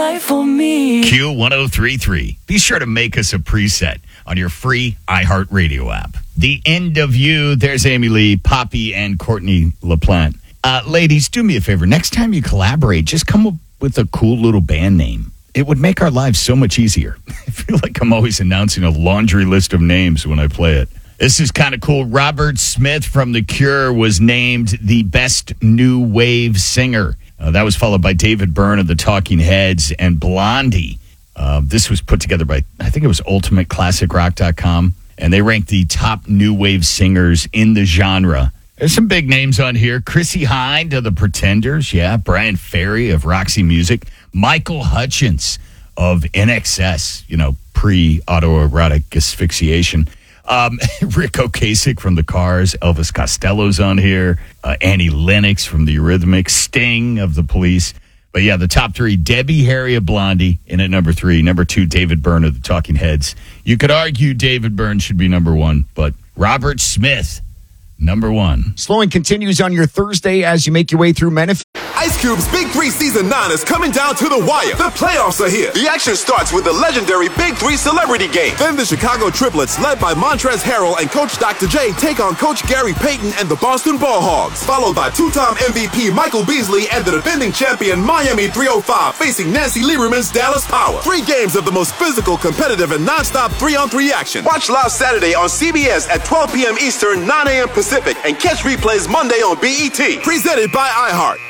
life for me. Q1033. Be sure to make us a preset on your free iHeartRadio app. The End of You. There's Amy Lee, Poppy, and Courtney LaPlante. Ladies, do me a favor. Next time you collaborate, just come up with a cool little band name. It would make our lives so much easier. I feel like I'm always announcing a laundry list of names when I play it. This is kind of cool. Robert Smith from The Cure was named the best new wave singer. That was followed by David Byrne of the Talking Heads and Blondie. This was put together by, I think it was UltimateClassicRock.com, and they ranked the top new wave singers in the genre. There's some big names on here. Chrissie Hynde of The Pretenders. Yeah. Brian Ferry of Roxy Music. Michael Hutchence of NXS, pre-autoerotic asphyxiation. Rick Ocasek from The Cars. Elvis Costello's on here. Annie Lennox from The Eurythmics. Sting of The Police. But yeah, the top three, Debbie Harry of Blondie in at number 3. Number 2, David Byrne of the Talking Heads. You could argue David Byrne should be number 1, but Robert Smith, number 1. Slowing continues on your Thursday as you make your way through Menifee. Ice Cube's Big 3 Season 9 is coming down to the wire. The playoffs are here. The action starts with the legendary Big 3 Celebrity Game. Then the Chicago Triplets, led by Montrezl Harrell and Coach Dr. J, take on Coach Gary Payton and the Boston Ball Hogs. Followed by two-time MVP Michael Beasley and the defending champion Miami 305 facing Nancy Lieberman's Dallas Power. 3 games of the most physical, competitive, and non-stop 3-on-3 action. Watch live Saturday on CBS at 12 p.m. Eastern, 9 a.m. Pacific, and catch replays Monday on BET. Presented by iHeart.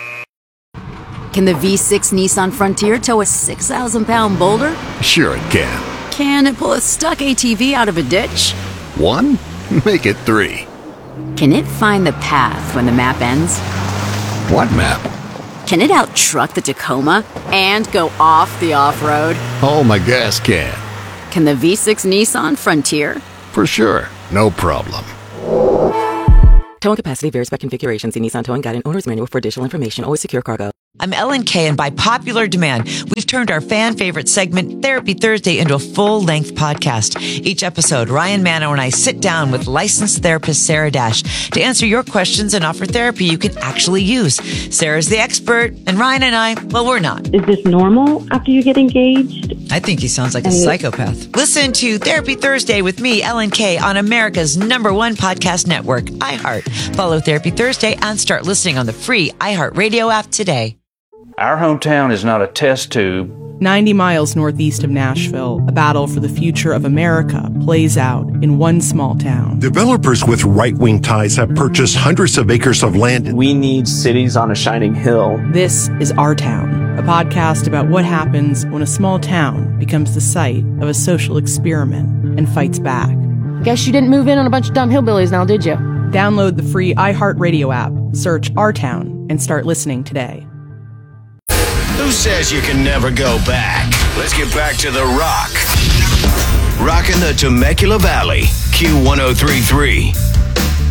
Can the V6 Nissan Frontier tow a 6,000-pound boulder? Sure it can. Can it pull a stuck ATV out of a ditch? 1? Make it 3. Can it find the path when the map ends? What map? Can it out-truck the Tacoma and go off the off-road? Oh, my gas can. Can the V6 Nissan Frontier? For sure. No problem. Towing capacity varies by configuration. See Nissan Towing Guide and Owner's Manual for additional information. Always secure cargo. I'm Ellen Kay, and by popular demand, we've turned our fan favorite segment, Therapy Thursday, into a full-length podcast. Each episode, Ryan Mano and I sit down with licensed therapist Sarah Dash to answer your questions and offer therapy you can actually use. Sarah's the expert, and Ryan and I, well, we're not. Is this normal after you get engaged? I think he sounds like a psychopath. Listen to Therapy Thursday with me, Ellen Kay, on America's #1 podcast network, iHeart. Follow Therapy Thursday and start listening on the free iHeartRadio app today. Our hometown is not a test tube. 90 miles northeast of Nashville, a battle for the future of America plays out in one small town. Developers with right-wing ties have purchased hundreds of acres of land. We need cities on a shining hill. This is Our Town, a podcast about what happens when a small town becomes the site of a social experiment and fights back. Guess you didn't move in on a bunch of dumb hillbillies now, did you? Download the free iHeartRadio app, search Our Town, and start listening today. Who says you can never go back? Let's get back to the rock. Rockin' the Temecula Valley, Q1033.